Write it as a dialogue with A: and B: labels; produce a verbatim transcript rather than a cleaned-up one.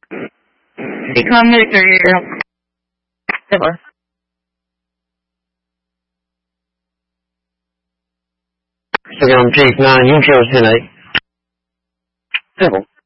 A: become military. Diba?
B: Sige, ang case na yung shows nila eh. Diba?